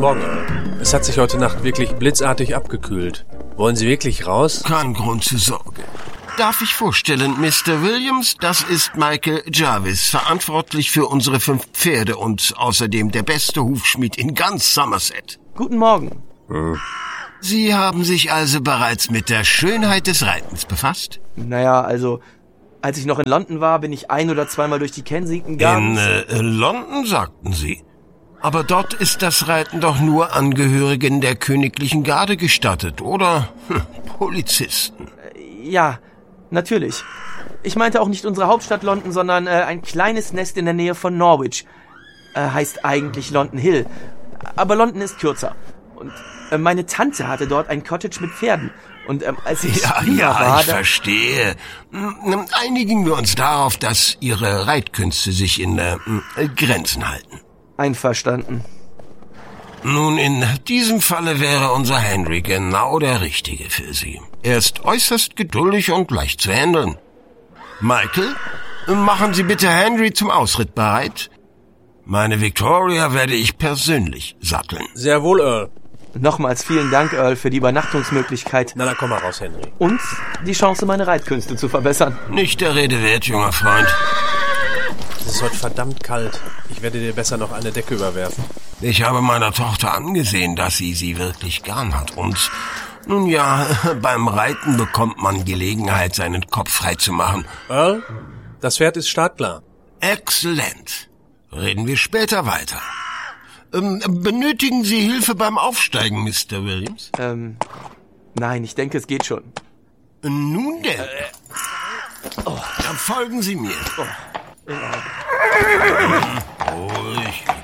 Morgen, Earl. Es hat sich heute Nacht wirklich blitzartig abgekühlt. Wollen Sie wirklich raus? Kein Grund zur Sorge. Darf ich vorstellen, Mr. Williams, das ist Michael Jarvis, verantwortlich für unsere 5 Pferde und außerdem der beste Hufschmied in ganz Somerset. Guten Morgen. Sie haben sich also bereits mit der Schönheit des Reitens befasst? Naja, also, als ich noch in London war, bin ich 1- oder zweimal durch die Kensington Gardens. In London, sagten Sie? Aber dort ist das Reiten doch nur Angehörigen der königlichen Garde gestattet, oder? Polizisten. Ja, natürlich. Ich meinte auch nicht unsere Hauptstadt London, sondern ein kleines Nest in der Nähe von Norwich. Heißt eigentlich London Hill. Aber London ist kürzer. Und meine Tante hatte dort ein Cottage mit Pferden. Und als ich ich verstehe. Einigen wir uns darauf, dass Ihre Reitkünste sich in Grenzen halten. Einverstanden. Nun, in diesem Falle wäre unser Henry genau der Richtige für Sie. Er ist äußerst geduldig und leicht zu handeln. Michael, machen Sie bitte Henry zum Ausritt bereit. Meine Victoria werde ich persönlich satteln. Sehr wohl, Earl. Nochmals vielen Dank, Earl, für die Übernachtungsmöglichkeit. Na, dann komm mal raus, Henry. Und die Chance, meine Reitkünste zu verbessern. Nicht der Rede wert, junger Freund. Es ist heute verdammt kalt. Ich werde dir besser noch eine Decke überwerfen. Ich habe meiner Tochter angesehen, dass sie wirklich gern hat. Und nun ja, beim Reiten bekommt man Gelegenheit, seinen Kopf frei zu machen. Earl, das Pferd ist startklar. Exzellent. Reden wir später weiter. Benötigen Sie Hilfe beim Aufsteigen, Mr. Williams? Nein, ich denke, es geht schon. Nun denn. Dann folgen Sie mir. In Ordnung. Ruhig.